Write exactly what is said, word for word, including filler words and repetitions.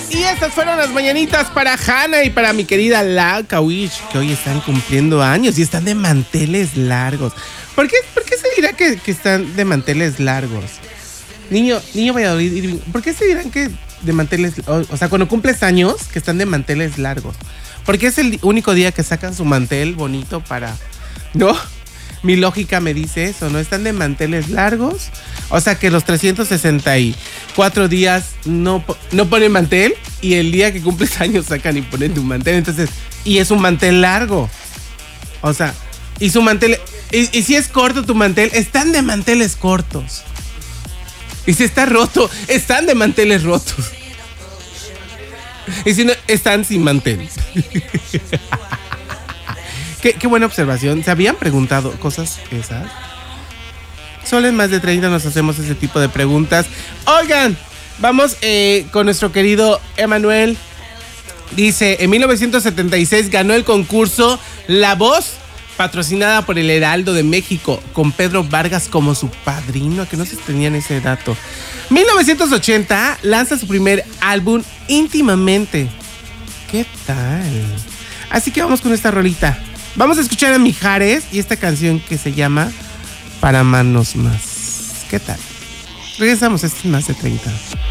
Y estas fueron las mañanitas para Hannah y para mi querida La Kawish, que hoy están cumpliendo años y están de manteles largos. ¿Por qué, por qué se dirá que, que están de manteles largos? Niño, niño Valladolid, ¿por qué se dirán que de manteles, o, o sea, cuando cumples años, que están de manteles largos? Porque es el único día que sacan su mantel bonito para... ¿No? Mi lógica me dice eso, ¿no? Están de manteles largos. O sea que los trescientos sesenta y cuatro días no, no ponen mantel. Y el día que cumples años sacan y ponen tu mantel. Entonces, y es un mantel largo. O sea, y su mantel... Y, y si es corto tu mantel, están de manteles cortos. Y si está roto, están de manteles rotos. Y si no, están sin mantel. Qué, qué buena observación. ¿Se habían preguntado cosas esas? Solo en Más de treinta nos hacemos ese tipo de preguntas. Oigan, vamos eh, con nuestro querido Emanuel. Dice, en mil novecientos setenta y seis ganó el concurso La Voz, patrocinada por el Heraldo de México, con Pedro Vargas como su padrino, que no se tenían ese dato. mil novecientos ochenta lanza su primer álbum Íntimamente. ¿Qué tal? Así que vamos con esta rolita. Vamos a escuchar a Mijares y esta canción que se llama Para Amarnos Más. ¿Qué tal? Regresamos, esto es Más de treinta.